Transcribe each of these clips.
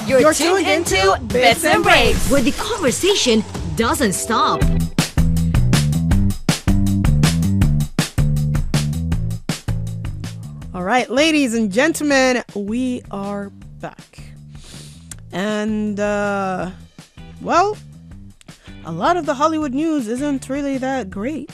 You're tuned into Bits and Breaks, where the conversation doesn't stop. All right, ladies and gentlemen, we are back. And, well, a lot of the Hollywood news isn't really that great.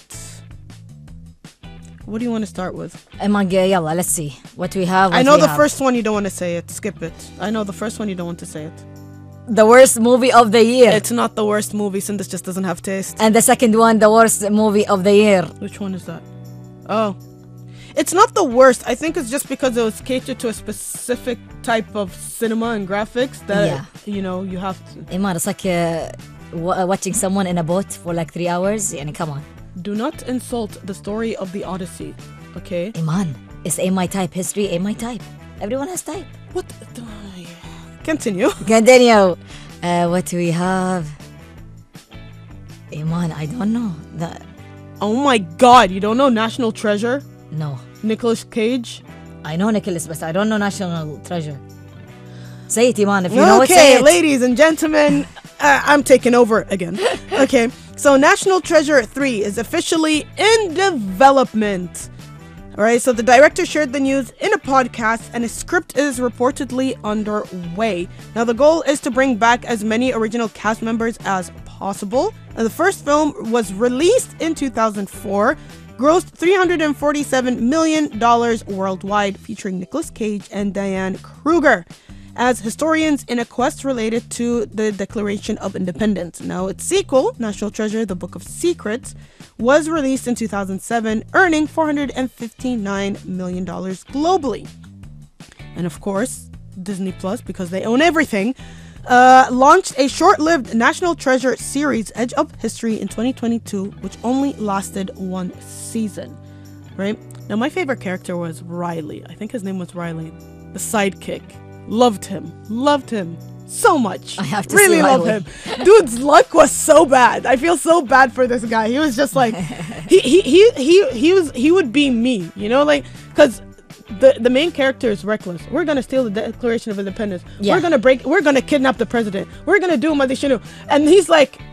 What do you want to start with? Yalla, let's see what we have. I know the first one you don't want to say it. Skip it. I know the first one you don't want to say it. The worst movie of the year. It's not the worst movie, since just doesn't have taste. And the second one, the worst movie of the year. Which one is that? Oh. It's not the worst. I think it's just because it was catered to a specific type of cinema and graphics that, you know, you have to. Iman, it's like watching someone in a boat for like 3 hours. Come on. Do not insult the story of the Odyssey, okay? Iman, it's ain't my type. History ain't my type. Everyone has type. What? Continue. Continue. What do we have? Iman, I don't know. Oh my God, you don't know National Treasure? No. Nicolas Cage? I know Nicolas, but I don't know National Treasure. Say it, Iman. If you know it, say it. Okay, ladies and gentlemen, I'm taking over again. Okay, so National Treasure 3 is officially in development. All right, so the director shared the news in a podcast, and a script is reportedly underway. Now, the goal is to bring back as many original cast members as possible. And the first film was released in 2004, grossed $347 million worldwide, featuring Nicolas Cage and Diane Kruger as historians in a quest related to the Declaration of Independence. Now, its sequel, National Treasure: The Book of Secrets, was released in 2007, earning $459 million globally. And of course, Disney Plus, because they own everything, launched a short-lived National Treasure series, Edge of History, in 2022, which only lasted one season, right? Now, my favorite character was Riley. I think his name was Riley, the sidekick. Loved him so much. I have to really see love Riley. him. Dude's luck was so bad. I feel so bad for this guy. He was just like he would be me, you know, like, because the main character is reckless. We're gonna steal the Declaration of Independence. Yeah. We're gonna kidnap the president. We're gonna do Madishinu. And he's like,